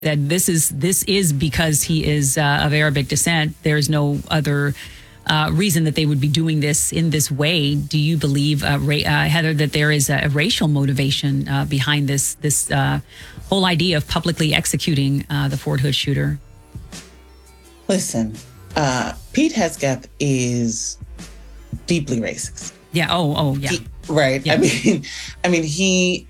that this is because he is of Arabic descent. There's no other reason that they would be doing this in this way. Do you believe, Heather, that there is a racial motivation behind this whole idea of publicly executing the Fort Hood shooter? Listen, Pete Hegseth is deeply racist. Yeah. Oh, yeah. Right. Yeah. I mean, he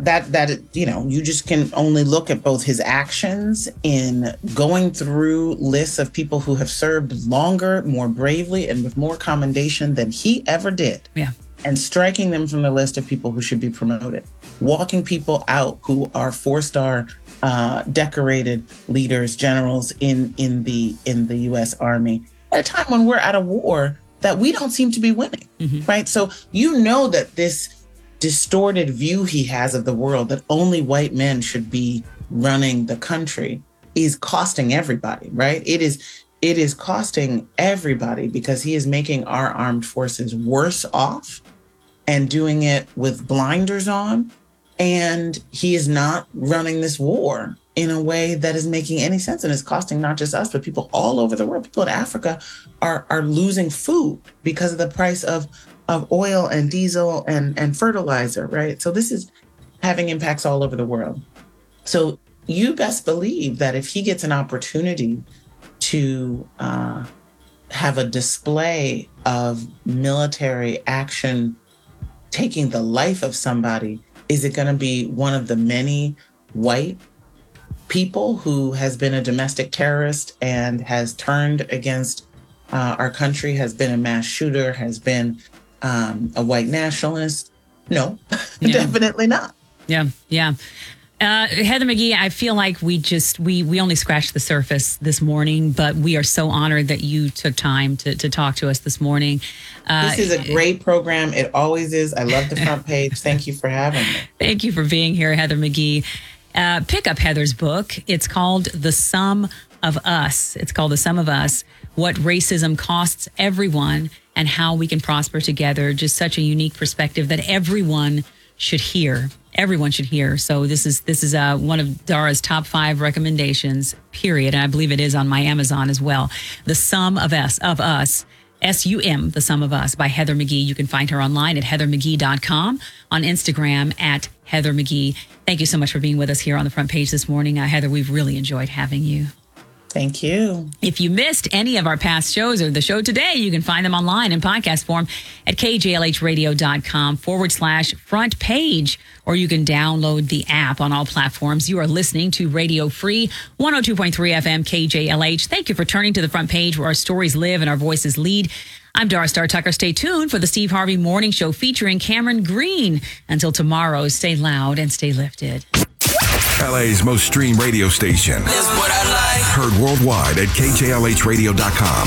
you just can only look at both his actions in going through lists of people who have served longer, more bravely, and with more commendation than he ever did. Yeah. And striking them from the list of people who should be promoted, walking people out who are 4-star decorated leaders, generals in the U.S. Army at a time when we're at a war that we don't seem to be winning, right? So you know that this distorted view he has of the world, that only white men should be running the country, is costing everybody, right? It is costing everybody because he is making our armed forces worse off and doing it with blinders on. And he is not running this war in a way that is making any sense, and it's costing not just us, but people all over the world. People in Africa are losing food because of the price of oil and diesel and fertilizer, right? So this is having impacts all over the world. So you best believe that if he gets an opportunity to have a display of military action taking the life of somebody, is it going to be one of the many white people who has been a domestic terrorist and has turned against our country, has been a mass shooter, has been a white nationalist? No, definitely not. Yeah. Heather McGhee, I feel like we only scratched the surface this morning, but we are so honored that you took time to talk to us this morning. This is a great program. It always is. I love the front page. Thank you for having me. Thank you for being here, Heather McGhee. Pick up Heather's book. It's called The Sum of Us. What Racism Costs Everyone and How We Can Prosper Together. Just such a unique perspective that everyone should hear. So this is one of Dara's top 5 recommendations, period. And I believe it is on my Amazon as well. The Sum of Us, SUM, The Sum of Us by Heather McGhee. You can find her online at heathermcghee.com, on Instagram at Heather McGhee. Thank you so much for being with us here on the front page this morning. Heather, we've really enjoyed having you. Thank you. If you missed any of our past shows or the show today, you can find them online in podcast form at kjlhradio.com/front page, or you can download the app on all platforms. You are listening to Radio Free 102.3 FM KJLH. Thank you for turning to the front page where our stories live and our voices lead. I'm Dara Star Tucker. Stay tuned for the Steve Harvey Morning Show featuring Cameron Green. Until tomorrow, stay loud and stay lifted. LA's most streamed radio station. Heard worldwide at kjlhradio.com.